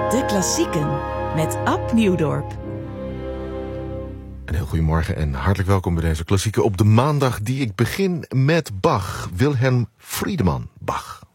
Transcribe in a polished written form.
De Klassieken met Ab Nieuwdorp. Een heel goedemorgen en hartelijk welkom bij deze klassieken op de maandag die ik begin met Bach. Wilhelm Friedemann Bach.